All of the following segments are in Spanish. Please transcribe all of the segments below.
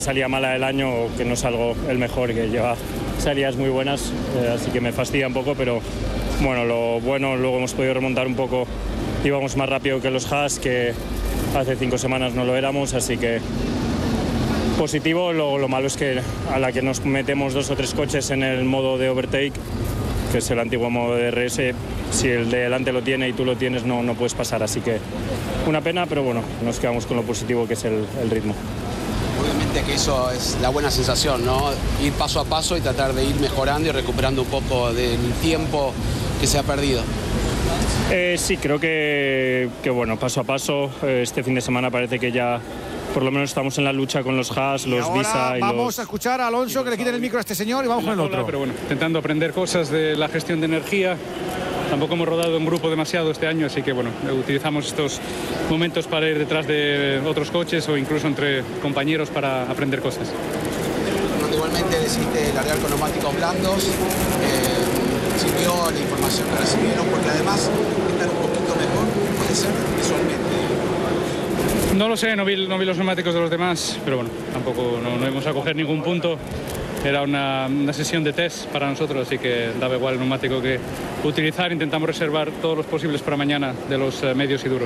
Salía mala del año o que no salgo el mejor, que lleva salidas muy buenas, así que me fastidia un poco, pero bueno, lo bueno, luego hemos podido remontar un poco, íbamos más rápido que los Haas, que hace 5 semanas no lo éramos, así que positivo. Lo malo es que a la que nos metemos 2 o 3 coches en el modo de overtake, que es el antiguo modo de DRS, si el de delante lo tiene y tú lo tienes, no puedes pasar, así que una pena, pero bueno, nos quedamos con lo positivo que es el ritmo. Obviamente que eso es la buena sensación, ¿no? Ir paso a paso y tratar de ir mejorando y recuperando un poco del tiempo que se ha perdido. Sí, creo que bueno, paso a paso. Este fin de semana parece que ya por lo menos estamos en la lucha con los Haas, los Visa y vamos a escuchar a Alonso, que le quiten el micro a este señor y vamos con el otro. Pero bueno, intentando aprender cosas de la gestión de energía. Tampoco hemos rodado en grupo demasiado este año, así que bueno, utilizamos estos momentos para ir detrás de otros coches o incluso entre compañeros para aprender cosas. Igualmente deciste largar con neumáticos blandos, sirvió la información que recibieron, porque además están un poquito mejor, puede ser visualmente. No lo sé, no vi los neumáticos de los demás, pero bueno, tampoco no íbamos a coger ningún punto. Era una sesión de test para nosotros, así que daba igual el neumático que utilizar. Intentamos reservar todos los posibles para mañana de los medios y duros.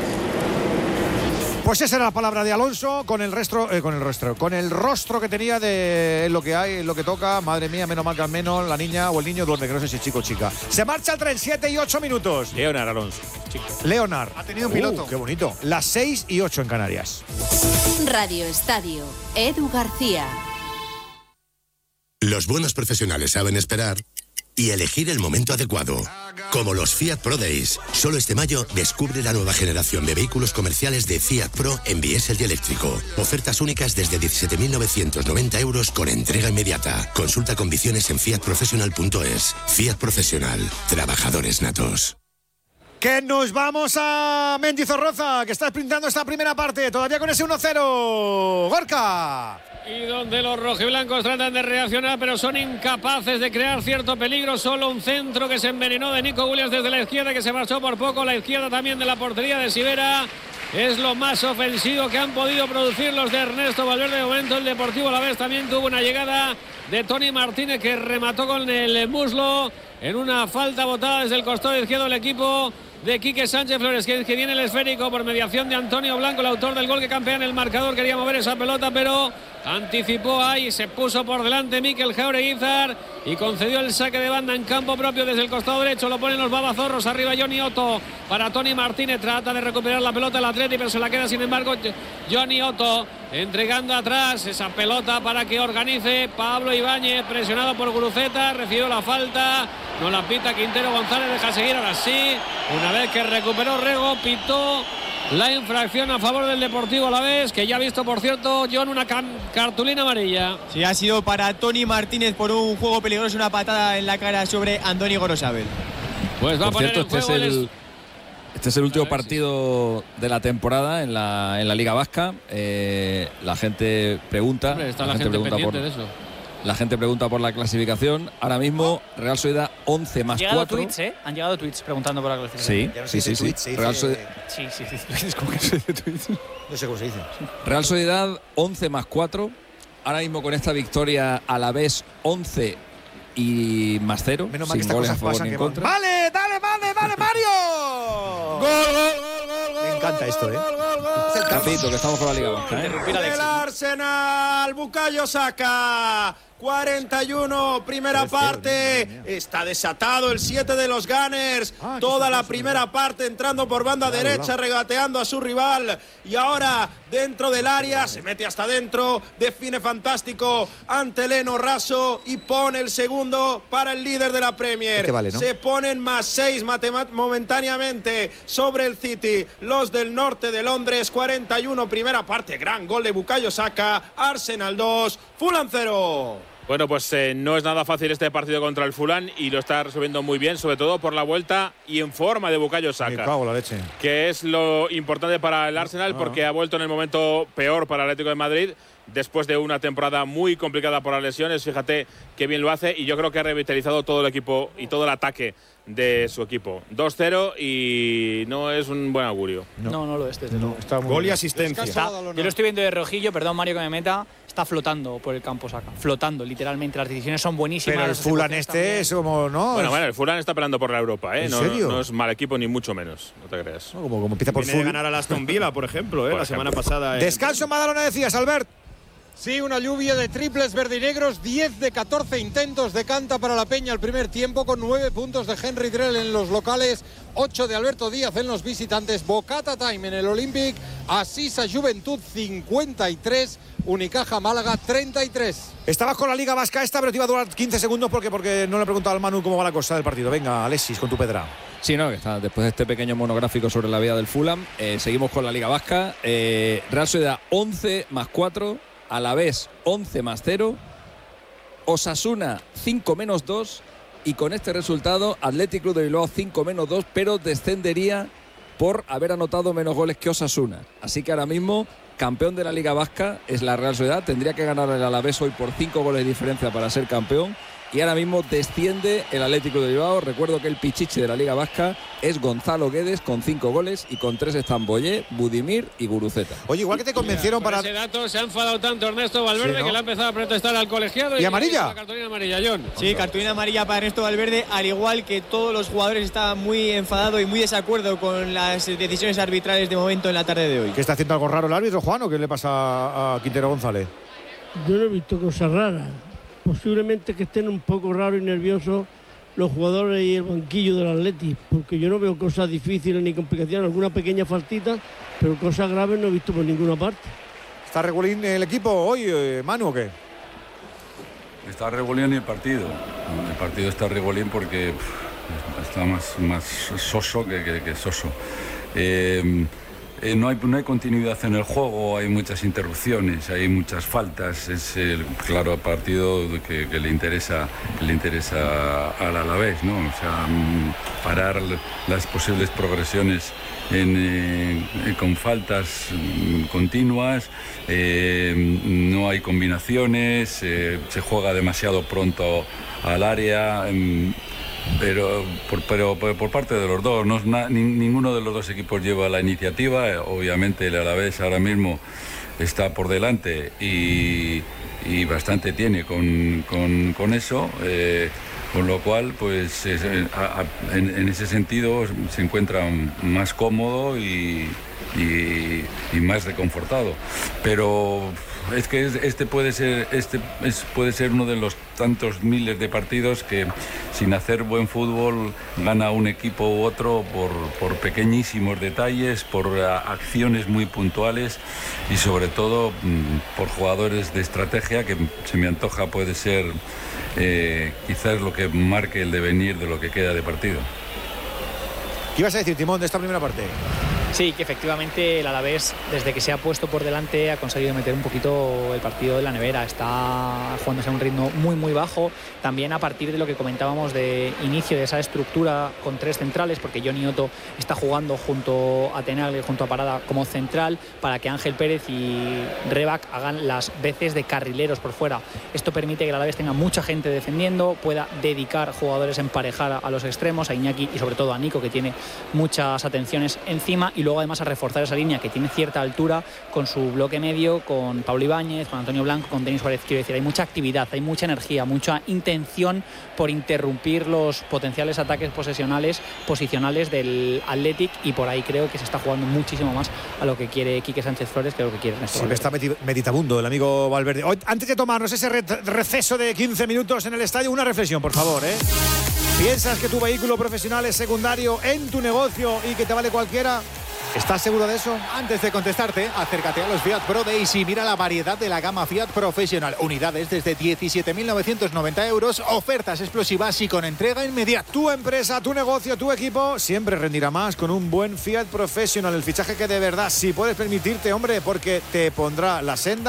Pues esa era la palabra de Alonso, con el rostro que tenía de lo que hay, lo que toca. Madre mía, menos mal que al menos la niña o el niño duerme, que no sé si es chico o chica. Se marcha el tren, 7 y 8 minutos. Leonard Alonso. Leonard. Ha tenido un piloto. Qué bonito. Las 6 y 8 en Canarias. Radio Estadio. Edu García. Los buenos profesionales saben esperar y elegir el momento adecuado. Como los Fiat Pro Days. Solo este mayo descubre la nueva generación de vehículos comerciales de Fiat Pro en diésel y eléctrico. Ofertas únicas desde 17.990 euros con entrega inmediata. Consulta condiciones en fiatprofessional.es. Fiat Profesional. Trabajadores natos. Que nos vamos a Mendizorroza, que está sprintando esta primera parte. Todavía con ese 1-0. Gorka. Y donde los rojiblancos tratan de reaccionar, pero son incapaces de crear cierto peligro. Solo un centro que se envenenó de Nico Williams desde la izquierda, que se marchó por poco. La izquierda también de la portería de Sivera. Es lo más ofensivo que han podido producir los de Ernesto Valverde. De momento el Deportivo Alavés también tuvo una llegada de Tony Martínez, que remató con el muslo en una falta botada desde el costado izquierdo del equipo de Quique Sánchez Flores, que viene el esférico por mediación de Antonio Blanco, el autor del gol que campea en el marcador. Quería mover esa pelota, pero anticipó ahí, se puso por delante Mikel Jaureguizar y concedió el saque de banda en campo propio desde el costado derecho. Lo ponen los babazorros, arriba Johnny Otto para Tony Martínez, trata de recuperar la pelota el Atleti, pero se la queda sin embargo Johnny Otto, entregando atrás esa pelota para que organice Pablo Ibáñez, presionado por Guruceta, recibió la falta, no la pita Quintero González, deja seguir. Ahora sí, una vez que recuperó Rego, pitó la infracción a favor del Deportivo Alavés, que ya ha visto, por cierto, John, una cartulina amarilla. Sí, ha sido para Tony Martínez por un juego peligroso, una patada en la cara sobre Andoni Gorosabel. Pues va a poner en juego este es el último partido de la temporada en la Liga Vasca. La gente pregunta. Hombre, está la gente pendiente de eso. La gente pregunta por la clasificación. Ahora mismo, Real Sociedad 11 más 4. Tweets, ¿eh? Han llegado tweets preguntando por la clasificación. Sí. Real Sociedad. Sí. ¿Cómo que se dice tweets? No sé cómo se dice. Real Sociedad 11 más 4. Ahora mismo con esta victoria, Alavés 11 y más 0. Menos mal que sin estas goles a cosas favor pasan ni en que contra. ¡Vale, Mario! ¡Gol! Me encanta esto, ¿eh? Capito, que estamos con la Liga Vasca, ¿eh? El Arsenal, Bukayo Saka. 41, primera parte. Está desatado el 7 de los Gunners. Toda la primera parte entrando por banda derecha, regateando a su rival. Y ahora dentro del área, se mete hasta dentro, define fantástico ante Leno Raso y pone el segundo para el líder de la Premier. Vale, ¿no? Se ponen más 6 momentáneamente sobre el City. Los del norte de Londres, 41, primera parte. Gran gol de Bukayo Saka. Arsenal 2, Fulham 0. Bueno, pues no es nada fácil este partido contra el Fulham y lo está resolviendo muy bien, sobre todo por la vuelta y en forma de Bukayo Saka. Me cago en la leche. Que es lo importante para el Arsenal porque ha vuelto en el momento peor para el Atlético de Madrid, después de una temporada muy complicada por las lesiones. Fíjate qué bien lo hace y yo creo que ha revitalizado todo el equipo y todo el ataque de su equipo. 2-0 y no es un buen augurio. No lo es, desde luego. Gol y asistencia. Yo lo estoy viendo de rojillo, perdón Mario que me meta, está flotando por el campo Saka. Flotando, literalmente. Las decisiones son buenísimas. Pero el Fulham es como, ¿no? Bueno, el Fulham está peleando por la Europa, ¿eh? ¿En serio? No es mal equipo ni mucho menos, no te creas. No, como empieza por Viene de ganar al Aston Villa, por ejemplo, la semana pasada. Descanso en Badalona, decías, Albert. Sí, una lluvia de triples verdinegros, 10 de 14 intentos de Canta para la Peña el primer tiempo, con 9 puntos de Henry Drell en los locales, 8 de Alberto Díaz en los visitantes, Bocata Time en el Olympic, Asisa Juventud 53, Unicaja Málaga 33. Estabas con la Liga Vasca esta, pero te iba a durar 15 segundos porque no le he preguntado al Manu cómo va la cosa del partido. Venga, Alexis, con tu pedra. Sí, no, que está después de este pequeño monográfico sobre la vida del Fulham, seguimos con la Liga Vasca. Real Sociedad 11 más 4. Alavés 11 más 0, Osasuna 5 menos 2 y con este resultado Athletic Club de Bilbao 5 menos 2, pero descendería por haber anotado menos goles que Osasuna. Así que ahora mismo campeón de la Liga Vasca es la Real Sociedad, tendría que ganar el Alavés hoy por 5 goles de diferencia para ser campeón. Y ahora mismo desciende el Atlético de Bilbao. Recuerdo que el pichichi de la Liga Vasca es Gonzalo Guedes con 5 goles y con 3 están Boyé, Budimir y Guruceta. Oye, igual que te convencieron para... Ese dato se ha enfadado tanto Ernesto Valverde, sí, ¿no?, que le ha empezado a protestar al colegiado. ¿Y amarilla? Cartulina amarilla, John. Sí, cartulina amarilla para Ernesto Valverde, al igual que todos los jugadores estaban muy enfadados y muy desacuerdo con las decisiones arbitrales de momento en la tarde de hoy. ¿Qué está haciendo algo raro el árbitro, Juan, o qué le pasa a Quintero González? Yo no he visto cosas raras. Posiblemente que estén un poco raros y nerviosos los jugadores y el banquillo del Atleti, porque yo no veo cosas difíciles ni complicaciones, alguna pequeña faltita, pero cosas graves no he visto por ninguna parte. ¿Está regulín el equipo hoy, Manu, o qué? Está regulín el partido. El partido está regulín porque está más soso que soso. No hay continuidad en el juego, hay muchas interrupciones, hay muchas faltas. Es el claro partido que le interesa al Alavés, ¿no? O sea, parar las posibles progresiones con faltas continuas, no hay combinaciones, se juega demasiado pronto al área. Pero por parte de los dos, ninguno de los dos equipos lleva la iniciativa. Obviamente el Alavés ahora mismo está por delante y bastante tiene con eso, con lo cual pues en ese sentido se encuentra más cómodo y más reconfortado. Pero es que este puede ser uno de los tantos miles de partidos que sin hacer buen fútbol gana un equipo u otro por pequeñísimos detalles, por acciones muy puntuales y sobre todo por jugadores de estrategia que se me antoja puede ser quizás lo que marque el devenir de lo que queda de partido. ¿Qué ibas a decir, Timón, de esta primera parte? Sí, que efectivamente el Alavés, desde que se ha puesto por delante, ha conseguido meter un poquito el partido en la nevera. Está jugándose a un ritmo muy bajo. También a partir de lo que comentábamos de inicio de esa estructura con 3 centrales, porque Johnny Otto está jugando junto a Tenag y junto a Parada como central, para que Ángel Pérez y Rebac hagan las veces de carrileros por fuera. Esto permite que el Alavés tenga mucha gente defendiendo, pueda dedicar jugadores, emparejar a los extremos, a Iñaki y sobre todo a Nico, que tiene muchas atenciones encima, y luego además a reforzar esa línea que tiene cierta altura con su bloque medio, con Pablo Ibáñez, con Antonio Blanco, con Denis Suárez. Quiero decir, hay mucha actividad, hay mucha energía, mucha intención por interrumpir los potenciales ataques posicionales del Athletic, y por ahí creo que se está jugando muchísimo más a lo que quiere Quique Sánchez Flores que lo que quiere Ernesto Valverde. Está meditabundo el amigo Valverde. Hoy, antes de tomarnos ese receso de 15 minutos en el estadio, una reflexión, por favor, ¿eh? ¿Piensas que tu vehículo profesional es secundario en tu negocio y que te vale cualquiera? ¿Estás seguro de eso? Antes de contestarte, acércate a los Fiat Pro Days y mira la variedad de la gama Fiat Professional. Unidades desde 17.990 euros, ofertas explosivas y con entrega inmediata. Tu empresa, tu negocio, tu equipo siempre rendirá más con un buen Fiat Professional. El fichaje que de verdad sí puedes permitirte, hombre, porque te pondrá la senda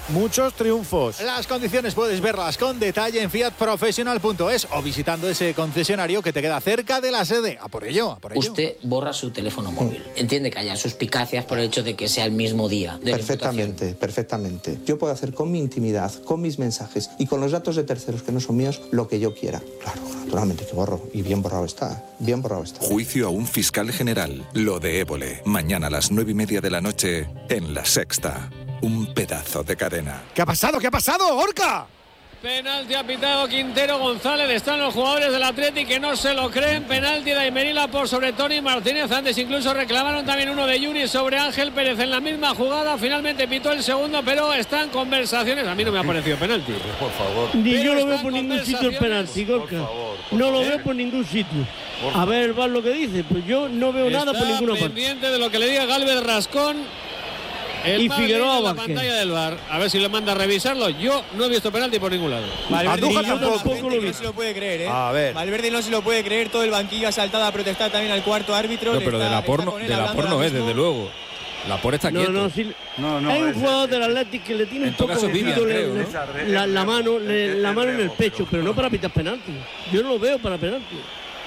muchos triunfos. Las condiciones puedes verlas con detalle en fiatprofessional.es o visitando ese concesionario que te queda cerca de la sede. A por ello, a por ello. Usted borra su teléfono móvil. Entiende que haya suspicacias por el hecho de que sea el mismo día de Perfectamente, perfectamente. Yo puedo hacer con mi intimidad, con mis mensajes y con los datos de terceros que no son míos lo que yo quiera. Claro, naturalmente que borro. Y bien borrado está, bien borrado está. Juicio a un fiscal general. Lo de Évole. Mañana a las 9:30 de la noche en La Sexta. Un pedazo de cadena. ¿Qué ha pasado? ¿Qué ha pasado, Gorka? Penalti ha pitado Quintero González. Están los jugadores del Athletic que no se lo creen. Penalti de Aymerila por sobre Tony Martínez. Antes incluso reclamaron también uno de Yuri sobre Ángel Pérez en la misma jugada. Finalmente pitó el segundo, pero están conversaciones. A mí no me ha parecido penalti. Por favor. Ni yo lo veo por ningún sitio el penalti, Gorka. No lo veo por ningún sitio. A ver, Val, lo que dice. Pues yo no veo nada por ninguna parte. Pendiente de lo que le diga Galvez Rascón. Y Figueroa en la pantalla del VAR. A ver si le manda a revisarlo. Yo no he visto penalti por ningún lado. Valverde no se lo puede creer, ¿eh? A ver. Valverde no se lo puede creer. Todo el banquillo ha saltado a protestar también al cuarto árbitro. No, pero de la porno es, desde luego. La por está quieto. Hay un jugador del Athletic que le tiene un poco metido la mano en el pecho, pero no para pitar penalti. Yo no lo veo para penalti.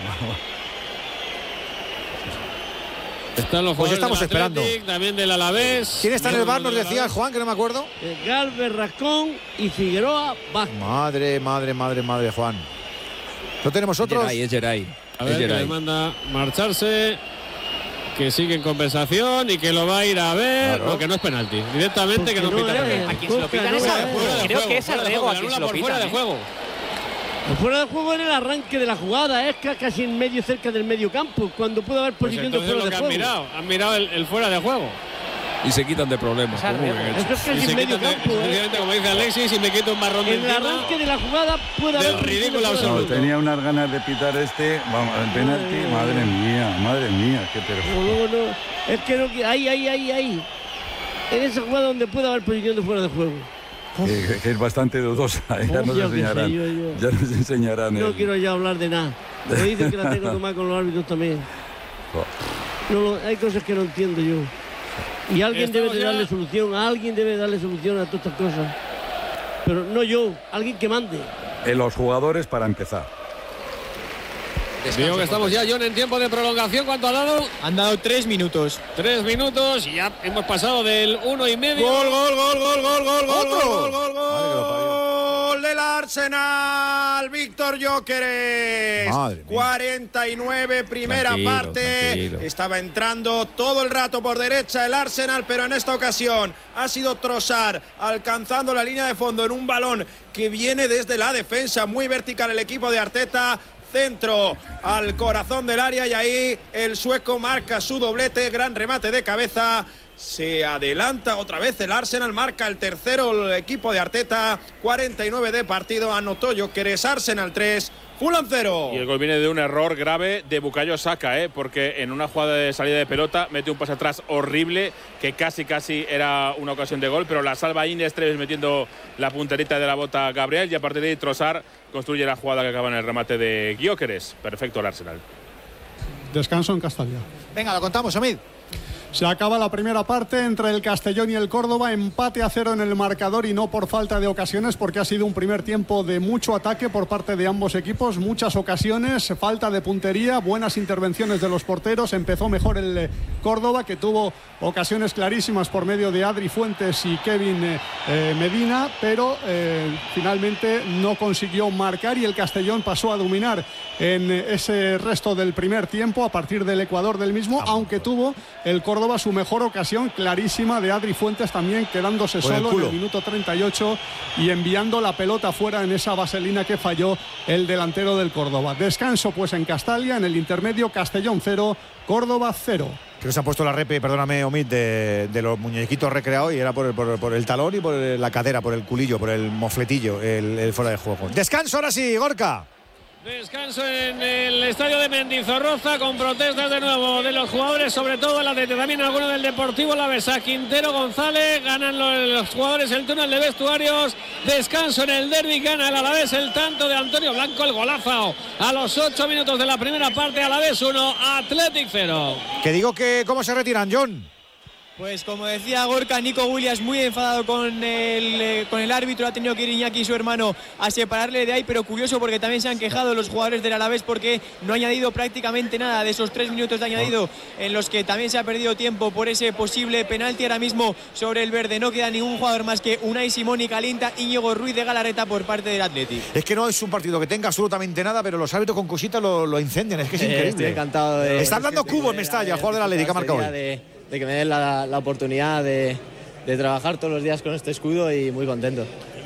Están los pues jugadores estamos del esperando. Athletic, también del Alavés. ¿Quién está en el bar? Nos decía Juan, que no me acuerdo. Galvez, Rascón y Figueroa Vázquez. Madre, Juan. ¿No tenemos otros? Es Geray. A ver, que le manda marcharse. Que sigue en conversación y que lo va a ir a ver. Claro. Porque no es penalti. Directamente que no pita penalti. Aquí se lo pitan creo que es Arrego. Aquí se lo pitan. Fuera de juego. El fuera de juego en el arranque de la jugada, es casi en medio, cerca del medio campo, cuando puede haber posición de fuera de juego. Han mirado el fuera de juego. Y se quitan de problemas. Eso es casi en medio campo. Como dice Alexis, y me quito un marrón de encima. En el arranque de la jugada puede haber ridículo absoluto. Tenía unas ganas de pitar vamos, el penalti. Madre mía, qué perfecto. No, es que no, ahí. En esa jugada donde puede haber posición de fuera de juego. Que es bastante dudosa, ya nos enseñarán. Ya nos enseñarán. No quiero ya hablar de nada. Me dicen que la tengo que tomar con los árbitros también. No, hay cosas que no entiendo yo. Y alguien debe de darle solución, a todas estas cosas. Pero no yo, alguien que mande. Los jugadores para empezar. Digo que estamos ya, John, en tiempo de prolongación. ¿Cuánto ha dado? Han dado 3 minutos. 3 minutos y ya hemos pasado del 1,5. Gol del Arsenal, Víctor Gyökeres. 49, primera parte. Tranquilo. Estaba entrando todo el rato por derecha el Arsenal, pero en esta ocasión ha sido Trossard alcanzando la línea de fondo en un balón que viene desde la defensa, muy vertical el equipo de Arteta. Centro al corazón del área y ahí el sueco marca su doblete, gran remate de cabeza. Se adelanta otra vez el Arsenal, marca el tercero el equipo de Arteta. 49 de partido, anotó Gyökeres. Arsenal 3, Fulham 0. Y el gol viene de un error grave de Bukayo Saka, porque en una jugada de salida de pelota mete un pase atrás horrible que casi era una ocasión de gol, pero la salva Inés Treves metiendo la punterita de la bota Gabriel y a partir de ahí Trossard construye la jugada que acaba en el remate de Gyökeres. Perfecto el Arsenal. Descanso en Castalia. Venga, lo contamos, Omid. Se acaba la primera parte entre el Castellón y el Córdoba, empate a 0 en el marcador y no por falta de ocasiones, porque ha sido un primer tiempo de mucho ataque por parte de ambos equipos, muchas ocasiones, falta de puntería, buenas intervenciones de los porteros. Empezó mejor el Córdoba, que tuvo ocasiones clarísimas por medio de Adri Fuentes y Kevin Medina, pero finalmente no consiguió marcar y el Castellón pasó a dominar en ese resto del primer tiempo a partir del Ecuador del mismo, aunque tuvo el Córdoba su mejor ocasión clarísima de Adri Fuentes también quedándose solo en el minuto 38 y enviando la pelota fuera en esa vaselina que falló el delantero del Córdoba. Descanso pues en Castalia, en el intermedio. Castellón 0, Córdoba 0. Creo que se han puesto la repe, perdóname Omid, de los muñequitos recreados y era por el talón y por la cadera, por el culillo, por el mofletillo, el fuera de juego. Descanso ahora sí, Gorka. Descanso en el estadio de Mendizorroza con protestas de nuevo de los jugadores, sobre todo la de también algunos del Deportivo Alavesa. Quintero González, ganan los jugadores el túnel de vestuarios. Descanso en el derbi, gana el Alavés el tanto de Antonio Blanco, el golazo a los 8 minutos de la primera parte. Alavés 1, Athletic 0. Que digo que cómo se retiran, John. Pues como decía Gorka, Nico Williams muy enfadado con el árbitro, ha tenido que ir Iñaki y su hermano a separarle de ahí, pero curioso porque también se han quejado los jugadores del Alavés porque no ha añadido prácticamente nada de esos 3 minutos de añadido en los que también se ha perdido tiempo por ese posible penalti ahora mismo sobre el verde. No queda ningún jugador más que Unai Simón y Calinta, Íñigo Ruiz de Galarreta por parte del Athletic. Es que no es un partido que tenga absolutamente nada, pero los árbitros con cositas lo incendian, es que es increíble. Estoy encantado de... Está hablando Cubo en Mestalla, el jugador del Athletic, ha marcado hoy. De que me den la oportunidad de trabajar todos los días con este escudo y muy contento.